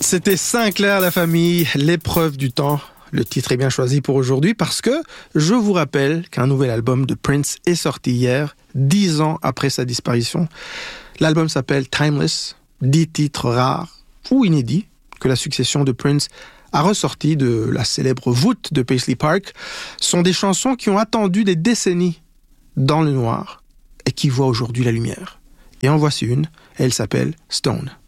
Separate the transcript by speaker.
Speaker 1: C'était Sinclair la famille, l'épreuve du temps. Le titre est bien choisi pour aujourd'hui parce que je vous rappelle qu'un nouvel album de Prince est sorti hier, 10 ans après sa disparition. L'album s'appelle Timeless, 10 titres rares ou inédits que la succession de Prince a ressortis de la célèbre voûte de Paisley Park. Sont des chansons qui ont attendu des décennies dans le noir et qui voient aujourd'hui la lumière. Et en voici une, elle s'appelle Stone.